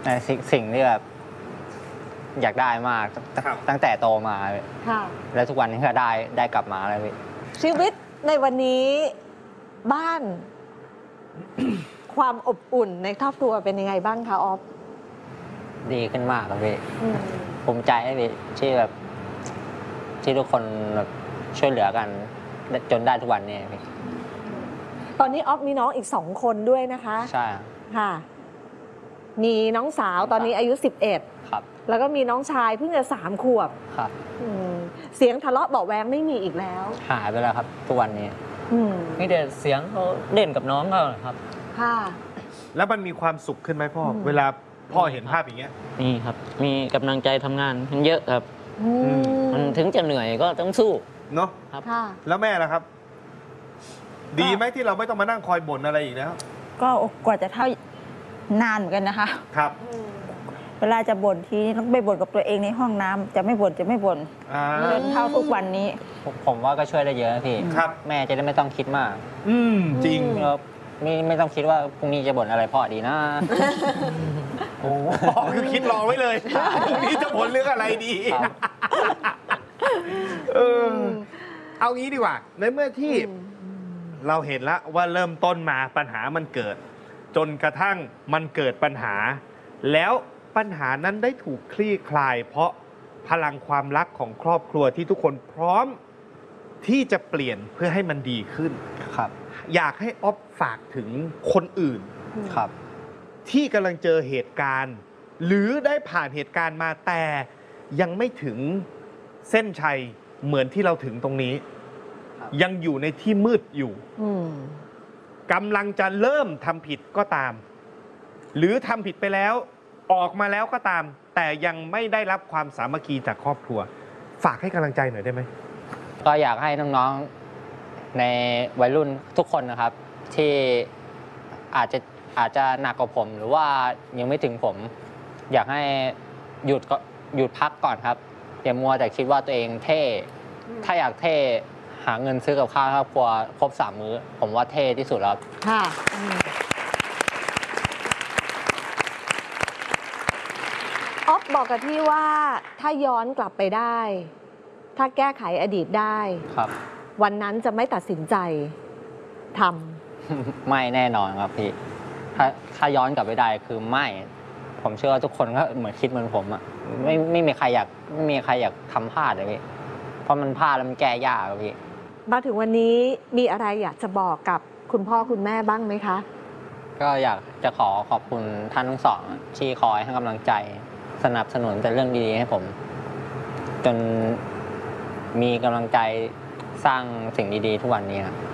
ในสิ่งที่แบบอยากได้มากตั้งแต่โตมาค่ะแล้วทุกวันนี้ก็ได้กลับมาแล้วพี่ชีวิตในวันนี้บ้าน ความอบอุ่นในครอบครัวเป็นยังไงบ้างคะออฟดีขึ้นมากครับพี่ภูมิใจพี่ที่แบบที่ทุกคนแบบช่วยเหลือกันจนได้ทุกวันนี้พี่ตอนนี้ออฟมีน้องอีก2 คนด้วยนะคะใช่ค่ะมีน้องสาวตอนนี้อายุ11 ครับแล้วก็มีน้องชายเพิ่งจะ3 ขวบครับเสียงทะเลาะเบาะแวงไม่มีอีกแล้วหายไปแล้วครับทุกวันนี้มีแต่เสียงเขาเล่นกับน้องเขาครับค่ะแล้วมันมีความสุขขึ้นไหมพ่อเวลาพ่อเห็นภาพอย่างเงี้ยนี่ครับมีกำลังใจทำงานมันเยอะครับมันถึงจะเหนื่อยก็ต้องสู้เนาะครับแล้วแม่ล่ะครับดีไหมที่เราไม่ต้องมานั่งคอยบ่นอะไรอีกแล้วก็กว่าจะเท่านานเหมือนกันนะคะครับเวลาจะบ่นทีต้องไปบ่นกับตัวเองในห้องน้ำจะไม่บ่นจนเท่าทุกวันนี้ผมว่าก็ช่วยได้เยอะพี่ครับแม่จะได้ไม่ต้องคิดมากจริงครับไม่ต้องคิดว่าพรุ่งนี้จะบ่นอะไรพ่อดีนะโอ้คือคิดรอไว้เลยพรุ่งนี้จะบ่นเรื่องอะไรดีเอางี้ดีกว่าในเมื่อที่เราเห็นแล้วว่าเริ่มต้นมาปัญหามันเกิดจนกระทั่งมันเกิดปัญหาแล้วปัญหานั้นได้ถูกคลี่คลายเพราะพลังความรักของครอบครัวที่ทุกคนพร้อมที่จะเปลี่ยนเพื่อให้มันดีขึ้นครับอยากให้อ๊อฟฝากถึงคนอื่นครับที่กำลังเจอเหตุการณ์หรือได้ผ่านเหตุการณ์มาแต่ยังไม่ถึงเส้นชัยเหมือนที่เราถึงตรงนี้ยังอยู่ในที่มืดอยู่กำลังจะเริ่มทำผิดก็ตามหรือทำผิดไปแล้วออกมาแล้วก็ตามแต่ยังไม่ได้รับความสามัคคีจากครอบครัวฝากให้กำลังใจหน่อยได้ไหมก็อยากให้น้องๆในวัยรุ่นทุกคนนะครับที่อาจจะหนักกว่าผมหรือว่ายังไม่ถึงผมอยากให้หยุดพักก่อนครับอย่ามัวแต่คิดว่าตัวเองเท่ถ้าอยากเท่หาเงินซื้อกับข้าวครอบครัวครบ3 มื้อผมว่าเท่ที่สุดแล้วค่ะออฟบอกกับพี่ว่าถ้าย้อนกลับไปได้ถ้าแก้ไขอดีตได้ครับวันนั้นจะไม่ตัดสินใจทำไม่แน่นอนครับพี่ถ้าย้อนกลับไปได้คือไม่ผมเชื่อว่าทุกคนก็เหมือนคิดเหมือนผมอ่ะไม่มีใครอยากทำพลาดเลยพี่เพราะมันพลาดแล้วมันแก้ยากครับพี่มาถึงวันนี้มีอะไรอยากจะบอกกับคุณพ่อคุณแม่บ้างไหมคะก็อยากจะขอบคุณท่านทั้งสองที่คอยให้กำลังใจสนับสนุนแต่เรื่องดีๆให้ผมจนมีกำลังใจสร้างสิ่งดีๆทุกวันนี้ครับ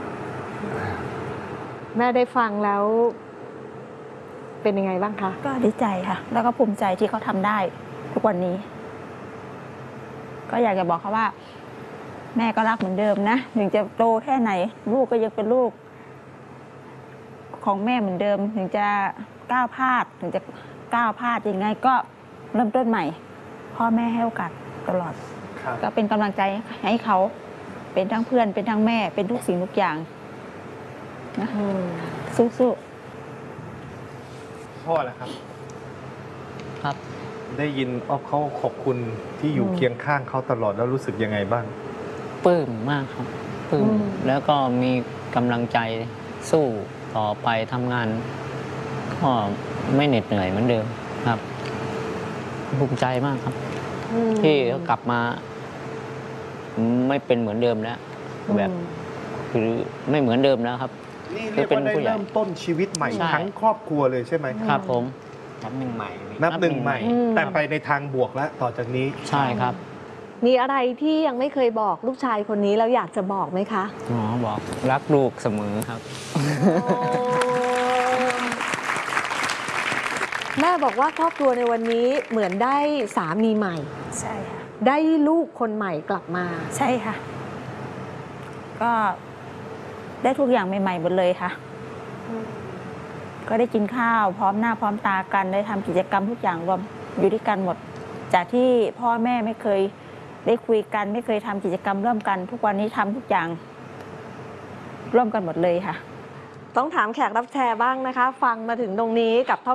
แม่ได้ฟังแล้วเป็นยังไงบ้างคะก็ดีใจค่ะแล้วก็ภูมิใจที่เขาทำได้ทุกวันนี้ก็อยากจะบอกเขาว่าแม่ก็รักเหมือนเดิมนะถึงจะโตแค่ไหนลูกก็ยังเป็นลูกของแม่เหมือนเดิมถึงจะก้าวพลาดยังไงก็เริ่มต้นใหม่พ่อแม่ให้โอกาสตลอดก็เป็นกำลังใจให้เขาเป็นทั้งเพื่อนเป็นทั้งแม่เป็นทุกสิ่งทุกอย่างนะสู้พ่อแหละครับครับได้ยินอ๊อฟเขาขอบคุณที่อยู่เคียงข้างเขาตลอดแล้วรู้สึกยังไงบ้างปลื้มมากครับปลื้มแล้วก็มีกำลังใจสู้ต่อไปทำงานก็ไม่เหน็ดเหนื่อยเหมือนเดิมครับภูมิใจมากครับที่เขากลับมาไม่เป็นเหมือนเดิมแล้วแบบคือไม่เหมือนเดิมแล้วครับนี่เรียกว่าได้เริ่มต้นชีวิตใหม่ทั้งครอบครัวเลยใช่ไหมครับผมนับหนึ่งใหม่แต่ไปในทางบวกแล้วต่อจากนี้ใช่ครับมีอะไรที่ยังไม่เคยบอกลูกชายคนนี้แล้วอยากจะบอกไหมคะบอกรักลูกเสมอครับแม่บอกว่าครอบครัวในวันนี้เหมือนได้สามีใหม่ใช่ค่ะได้ลูกคนใหม่กลับมาใช่ค่ะก็ได้ทุกอย่างใหม่ๆหมดเลยค่ะก็ได้กินข้าวพร้อมหน้าพร้อมตากันได้ทำกิจกรรมทุกอย่างรวมอยู่ด้วยกันหมดจากที่พ่อแม่ไม่เคยได้คุยกันไม่เคยทำกิจกรรมร่วมกันทุกวันนี้ทำทุกอย่างร่วมกันหมดเลยค่ะต้องถามแขกรับแชร์บ้างนะคะฟังมาถึงตรงนี้กับ